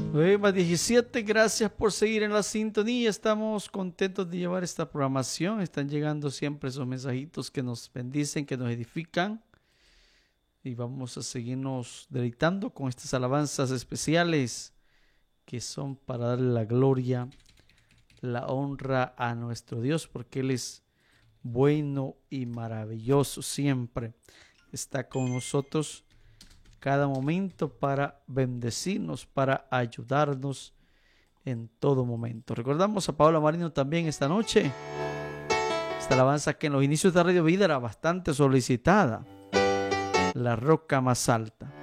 9:17, gracias por seguir en la sintonía. Estamos contentos de llevar esta programación. Están llegando siempre esos mensajitos que nos bendicen, que nos edifican. Y vamos a seguirnos deleitando con estas alabanzas especiales que son para darle la gloria, la honra a nuestro Dios, porque Él es bueno y maravilloso. Siempre está con nosotros cada momento para bendecirnos, para ayudarnos en todo momento. Recordamos a Paola Marino también esta noche. Esta alabanza que en los inicios de Radio Vida era bastante solicitada. La roca más alta.